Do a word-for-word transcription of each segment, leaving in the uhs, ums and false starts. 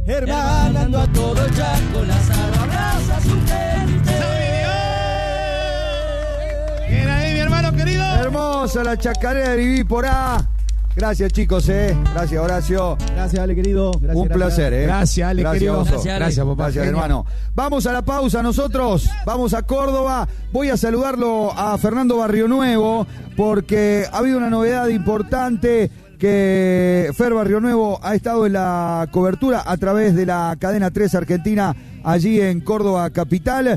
hermanando a todo el Chaco, Lázaro abraza a su gente. Bien ahí, mi hermano querido. Hermosa la chacarera de Viví por A. Gracias, chicos, eh. Gracias, Horacio. Gracias, Ale, querido. Gracias, Un gracias. placer, eh. Gracias, Ale, Gracias, querido. Oso. Gracias, Ale. Gracias, papá. Gracias, Genio. hermano. Vamos a la pausa nosotros. Vamos a Córdoba. Voy a saludarlo a Fernando Barrionuevo porque ha habido una novedad importante que Fer Barrionuevo ha estado en la cobertura a través de la cadena tres Argentina allí en Córdoba capital,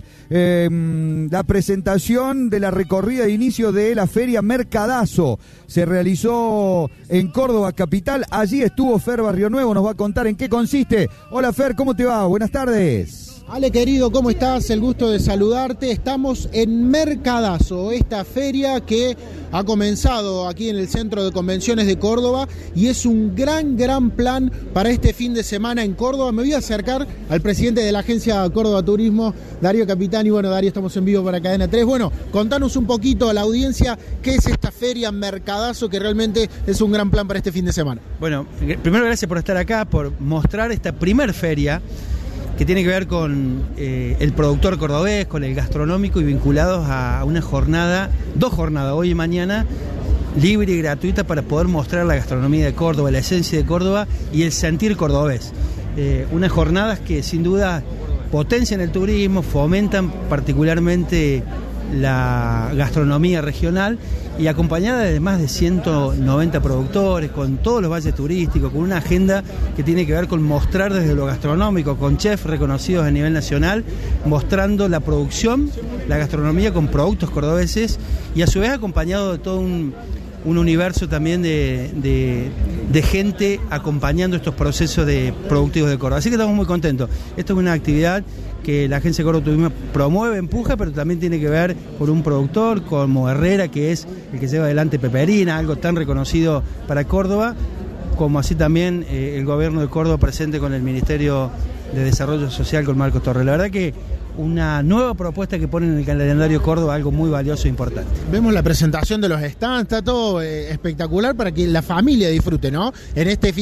eh, la presentación de la recorrida de inicio de la feria Mercadazo se realizó en Córdoba capital, allí estuvo Fer Barrionuevo, nos va a contar en qué consiste. Hola Fer, ¿cómo te va? Buenas tardes. Ale, querido, ¿cómo estás? El gusto de saludarte. Estamos en Mercadazo, esta feria que ha comenzado aquí en el Centro de Convenciones de Córdoba y es un gran, gran plan para este fin de semana en Córdoba. Me voy a acercar al presidente de la agencia Córdoba Turismo, Darío Capitani. Bueno, Darío, estamos en vivo para Cadena tres. Bueno, contanos un poquito a la audiencia qué es esta feria Mercadazo, que realmente es un gran plan para este fin de semana. Bueno, primero gracias por estar acá, por mostrar esta primer feria que tiene que ver con eh, el productor cordobés, con el gastronómico y vinculados a una jornada, dos jornadas, hoy y mañana, libre y gratuita para poder mostrar la gastronomía de Córdoba, la esencia de Córdoba y el sentir cordobés. Eh, unas jornadas que sin duda potencian el turismo, fomentan particularmente la gastronomía regional y acompañada de más de ciento noventa productores, con todos los valles turísticos, con una agenda que tiene que ver con mostrar desde lo gastronómico, con chefs reconocidos a nivel nacional, mostrando la producción, la gastronomía con productos cordobeses y a su vez acompañado de todo un, un universo también de, de, de gente acompañando estos procesos de productivos de Córdoba. Así que estamos muy contentos. Esto es una actividad que la Agencia Córdoba Turismo promueve, empuja, pero también tiene que ver con un productor como Herrera, que es el que lleva adelante Peperina, algo tan reconocido para Córdoba, como así también eh, el gobierno de Córdoba presente con el Ministerio de Desarrollo Social con Marcos Torres. La verdad que una nueva propuesta que ponen en el calendario Córdoba, algo muy valioso e importante. Vemos la presentación de los stands, está todo eh, espectacular para que la familia disfrute, ¿no? En este fin